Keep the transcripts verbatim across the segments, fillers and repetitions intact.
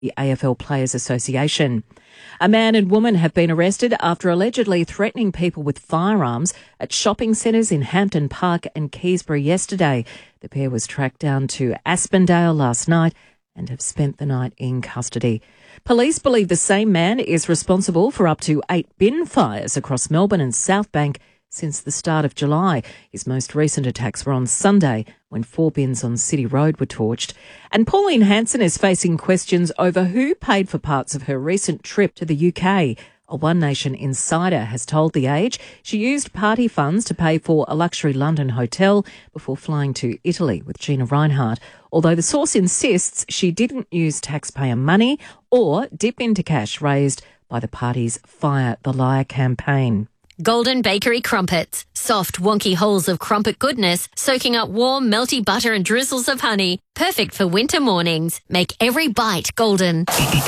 the A F L Players Association. A man and woman have been arrested after allegedly threatening people with firearms at shopping centres in Hampton Park and Keysborough yesterday. The pair was tracked down to Aspendale last night and have spent the night in custody. Police believe the same man is responsible for up to eight bin fires across Melbourne and South Bank since the start of July. His most recent attacks were on Sunday when four bins on City Road were torched. And Pauline Hanson is facing questions over who paid for parts of her recent trip to the U K. A One Nation insider has told The Age she used party funds to pay for a luxury London hotel before flying to Italy with Gina Rinehart, although the source insists she didn't use taxpayer money or dip into cash raised by the party's Fire the Liar campaign. Golden Bakery Crumpets. Soft, wonky holes of crumpet goodness, soaking up warm, melty butter and drizzles of honey. Perfect for winter mornings. Make every bite golden.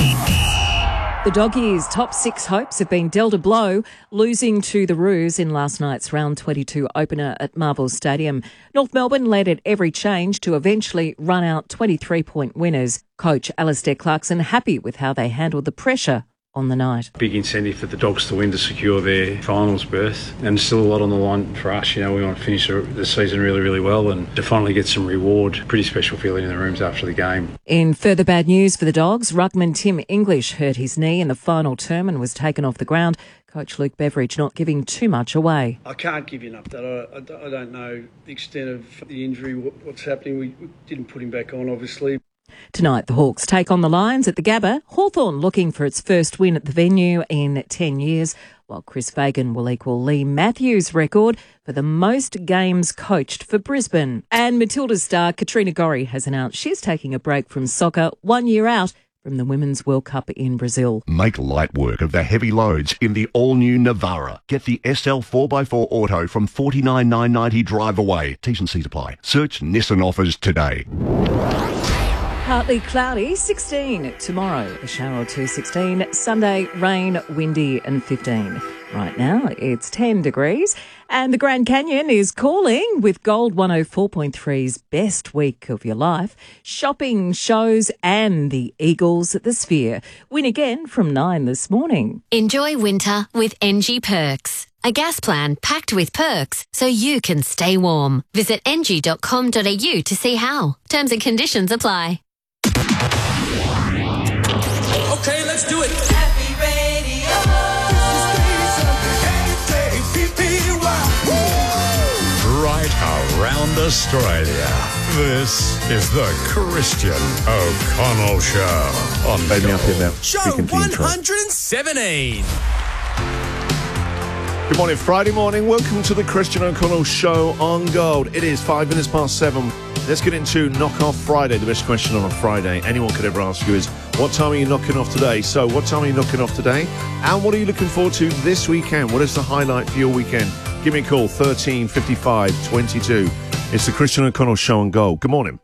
The Doggies' top six hopes have been dealt a blow, losing to the Roos in last night's round twenty-two opener at Marvel Stadium. North Melbourne led at every change to eventually run out twenty-three point winners. Coach Alistair Clarkson happy with how they handled the pressure on the night. Big incentive for the Dogs to win to secure their finals berth, and still a lot on the line for us. You know, we want to finish the season really, really well and to finally get some reward. Pretty special feeling in the rooms after the game. In further bad news for the Dogs, ruckman Tim English hurt his knee in the final term and was taken off the ground. Coach Luke Beveridge not giving too much away. I can't give you an update. I, I don't know the extent of the injury, what's happening. We didn't put him back on, obviously. Tonight, the Hawks take on the Lions at the Gabba. Hawthorn looking for its first win at the venue in ten years, while Chris Fagan will equal Lee Matthews' record for the most games coached for Brisbane. And Matilda's star Katrina Gorry has announced she's taking a break from soccer one year out from the Women's World Cup in Brazil. Make light work of the heavy loads in the all-new Navara. Get the S L four by four Auto from forty-nine thousand nine hundred ninety drive away. T's and C's apply. Search Nissan offers today. Partly cloudy, sixteen. Tomorrow, a shower or two, sixteen. Sunday, rain, windy and fifteen. Right now, it's ten degrees. And the Grand Canyon is calling with Gold one oh four point three's best week of your life. Shopping, shows and the Eagles at the Sphere. Win again from nine this morning. Enjoy winter with N G Perks. A gas plan packed with perks so you can stay warm. Visit n g dot com dot a u to see how. Terms and conditions apply. Okay, let's do it. Happy Radio. Right around Australia. This is the Christian O'Connell Show on Baby up here now. Show one hundred seventeen. Good morning, Friday morning. Welcome to the Christian O'Connell Show on Gold. It is five minutes past seven. Let's get into Knock Off Friday. The best question on a Friday anyone could ever ask you is, what time are you knocking off today? So, what time are you knocking off today? And what are you looking forward to this weekend? What is the highlight for your weekend? Give me a call, thirteen fifty-five twenty-two. It's the Christian O'Connell Show on Gold. Good morning.